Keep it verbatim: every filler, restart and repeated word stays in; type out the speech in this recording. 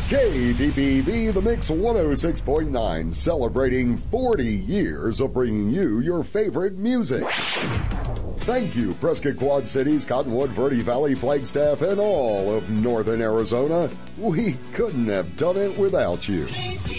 K P P V, The Mix one oh six point nine, celebrating forty years of bringing you your favorite music. Thank you, Prescott Quad Cities, Cottonwood, Verde Valley, Flagstaff, and all of Northern Arizona. We couldn't have done it without you.